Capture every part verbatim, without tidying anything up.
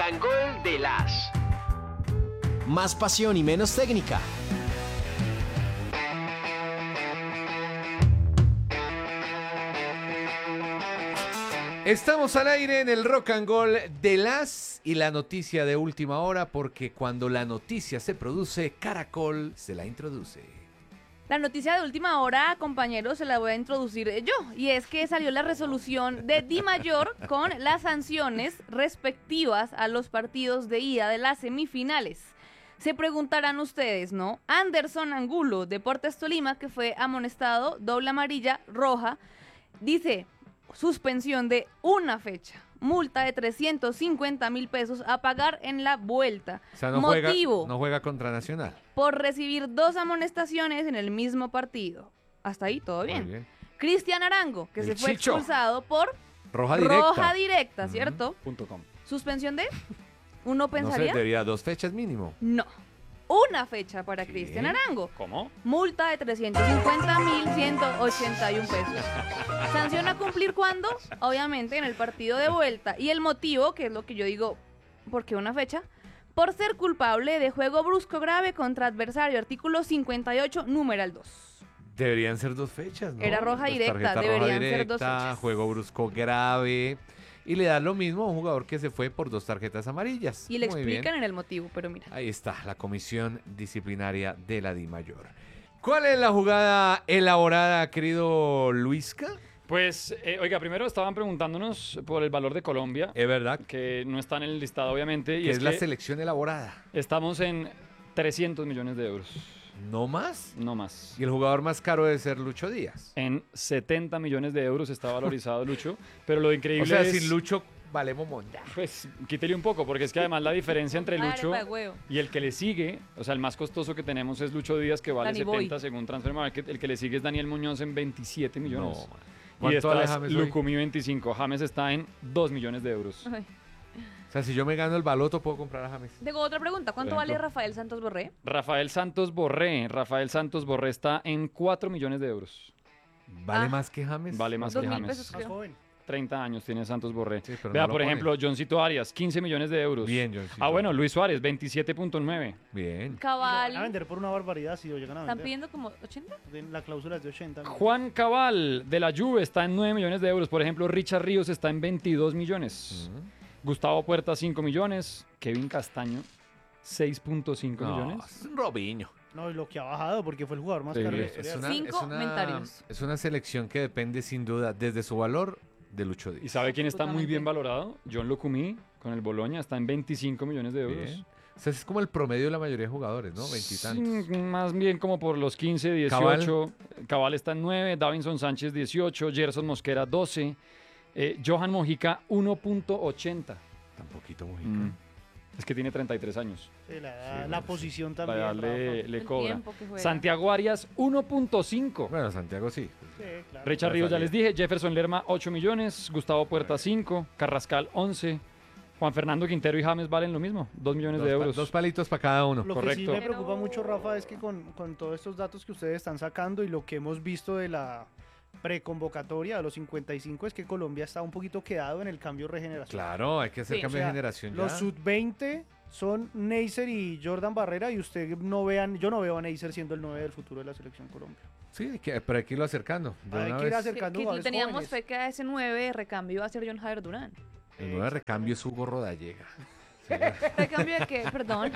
and Gold de las. Más pasión y menos técnica. Estamos al aire en el Rock and Roll de las y la noticia de última hora, porque cuando la noticia se produce, Caracol se la introduce. La noticia de última hora, compañeros, se la voy a introducir yo, y es que salió la resolución de DIMAYOR con las sanciones respectivas a los partidos de ida de las semifinales. Se preguntarán ustedes, ¿no? Anderson Angulo, Deportes Tolima, que fue amonestado, doble amarilla, roja, dice suspensión de una fecha, multa de trescientos cincuenta mil pesos a pagar en la vuelta. O sea, no Motivo, juega, no juega contra Nacional. por recibir dos amonestaciones en el mismo partido. Hasta ahí, todo bien. bien. Cristian Arango, que El se fue Chicho. expulsado por Roja directa. roja directa, ¿cierto? Punto com. ¿Suspensión de? ¿Uno No sé, pensaría? debería dos fechas mínimo. No. Una fecha para ¿Qué? Cristian Arango. ¿Cómo? Multa de trescientos cincuenta mil ciento ochenta y uno pesos. Sanción a cumplir cuando, obviamente, en el partido de vuelta. Y el motivo, que es lo que yo digo, ¿por qué una fecha? Por ser culpable de juego brusco grave contra adversario, artículo cincuenta y ocho, numeral dos. Deberían ser dos fechas, ¿no? Era roja Pues directa, tarjeta deberían roja ser dos directa, fechas. juego brusco grave. Y le da lo mismo a un jugador que se fue por dos tarjetas amarillas. Y le Muy explican bien. en el motivo, pero mira. Ahí está, la comisión disciplinaria de la DIMAYOR. ¿Cuál es la jugada elaborada, querido Luisca? Pues, eh, oiga, primero estaban preguntándonos por el valor de Colombia, Es verdad, que no está en el listado, obviamente, y que es, es la que selección elaborada. estamos en trescientos millones de euros, ¿No más? no más. Y el jugador más caro debe ser Lucho Díaz. En setenta millones de euros está valorizado Lucho, pero lo increíble O sea, es... sin Lucho valemos monda. Pues quítele un poco, porque es que además la diferencia entre Lucho Arepa de huevo. y el que le sigue, o sea, el más costoso que tenemos es Lucho Díaz, que vale Danny Boy. setenta según Transfer Market, el que le sigue es Daniel Muñoz en veintisiete millones. No, man. Y ¿Cuánto vale está James hoy? Lucumí veinticinco, James está en dos millones de euros. Ay. O sea, si yo me gano el baloto, puedo comprar a James. Tengo otra pregunta. ¿Cuánto Por vale ejemplo. Rafael Santos Borré? Rafael Santos Borré, Rafael Santos Borré está en cuatro millones de euros. ¿Vale Ah. más que James? Vale más Dos que mil James. pesos, creo. treinta años tiene Santos Borré. Sí, pero Vea, no lo por pone. ejemplo, Johncito Arias, quince millones de euros. Bien, Johncito. Ah, bueno, Luis Suárez, veintisiete punto nueve. Bien. Cabal. Van a vender por una barbaridad si lo llegan a ¿Están vender. pidiendo como ochenta? La cláusula es de ochenta. ¿no? Juan Cabal, de la Juve, está en nueve millones de euros. Por ejemplo, Richard Ríos está en veintidós millones. Gustavo Puerta, cinco millones. Kevin Castaño, seis punto cinco No, millones. es un Robinho. No, y lo que ha bajado porque fue el jugador más Sí, caro de la es historia. Es una, Cinco es una- comentarios. es una selección que depende sin duda desde su valor de Lucho ¿Y Díaz. sabe quién está muy bien Absolutamente. valorado? John Locumí, con el Boloña, está en veinticinco millones de euros. Bien. O sea, es como el promedio de la mayoría de jugadores, ¿no? Veintitantos. Sí, más bien como por los quince, dieciocho. Cabal, está en nueve, Davinson Sánchez dieciocho, Gerson Mosquera doce, eh, Johan Mojica uno punto ochenta. Tan poquito, Mujica. Mm. Es que tiene treinta y tres años. Sí, la, Sí, la bueno, sí. posición La también. edad le, Rafa. le El cobra. tiempo que juega. Santiago Arias uno punto cinco. Bueno, Santiago sí. Sí, claro. Richard la Ríos ya salida. les dije, Jefferson Lerma ocho millones, Gustavo Puerta cinco, Carrascal once, Juan Fernando Quintero y James valen lo mismo, dos millones Dos, de pa- euros. dos palitos para cada uno. Lo que sí Correcto. me preocupa mucho, Rafa, es que con, con todos estos datos que ustedes están sacando y lo que hemos visto de la preconvocatoria de los cincuenta y cinco es que Colombia está un poquito quedado en el cambio regeneración. Claro, hay que hacer Sí. cambio O sea, de generación ya. Los sub veinte son Neisser y Jordan Barrera y usted no vean, yo no veo a Neisser siendo el nueve del futuro de la selección Colombia. Sí, hay que, pero hay que irlo acercando. De Hay una que ir vez. acer- acercando Que- que jugadores teníamos jóvenes. fe que a ese nueve de recambio iba a ser John Javier Durán. El nuevo recambio es Hugo Rodallega. ¿Recambio de qué? Perdón.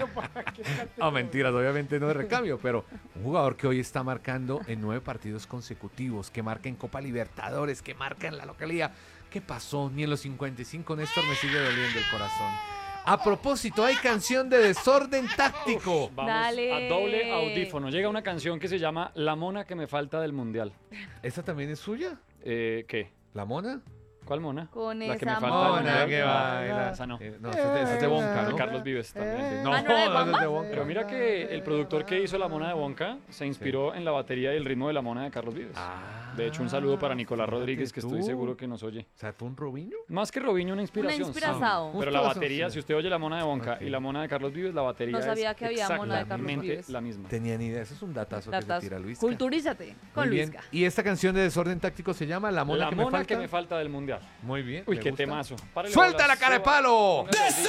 Ah, mentiras, obviamente no de recambio, pero un jugador que hoy está marcando en nueve partidos consecutivos, que marca en Copa Libertadores, que marca en la localidad. ¿Qué pasó? Ni en los cincuenta y cinco Néstor me sigue doliendo el corazón. A propósito, hay canción de Desorden Táctico. Vamos Dale. a doble audífono. Llega una canción que se llama La Mona que me falta del Mundial. ¿Esta también es suya? Eh, ¿Qué? ¿La mona? ¿Cuál mona? Con La que me esa falta mona del Mundial. que No, baila. esa no. Eh, no, esa es de- esa es de Bonca, ¿no? Carlos Vives también. No, Ah, ¿no era de no, esa es Bamba? de Bonca. Pero mira que el productor que hizo La Mona de Bonca se inspiró en la batería y el ritmo de La Mona de Carlos Vives. Ah, De hecho, un saludo para Nicolás fíjate Rodríguez, que estoy tú. seguro que nos oye. O sea, ¿fue un Robinho? Más que Robinho, una inspiración. Una inspiración. sí. Pero la Justo batería, sí. si usted oye La Mona de Bonca Ok. y La Mona de Carlos Vives, la batería No sabía es que había Mona de Carlos exactamente Vives. la misma. Tenía ni idea. Eso es un datazo, Datas. que se tira Luis. Culturízate con Muy bien. Luisca. Y esta canción de Desorden Táctico se llama La Mona, La que, Mona me falta. que me falta del Mundial. Muy bien. Uy, me qué gusta. temazo. Párele ¡Suelta bolas, la cara de suba, palo! póngale el disco.